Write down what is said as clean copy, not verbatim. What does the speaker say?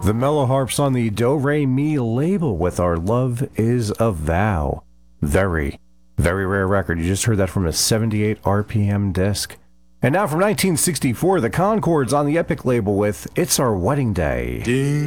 The Mellow Harps on the Do Re Mi label with Our Love Is a Vow. Very, very rare record. You just heard that from a 78 RPM disc. And now from 1964, the Conchords on the Epic label with It's Our Wedding Day.